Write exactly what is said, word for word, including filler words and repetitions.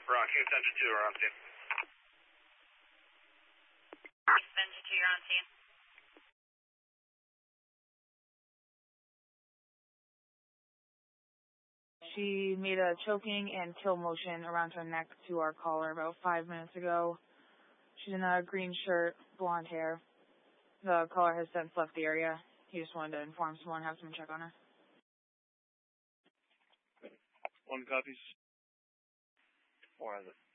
Rocky, Engine two, we're on scene. Engine two, you're on scene. She made a choking and kill motion around her neck to our caller about five minutes ago. She's in a green shirt, blonde hair. The caller has since left the area. He just wanted to inform someone, have someone check on her. One copies. Four has it.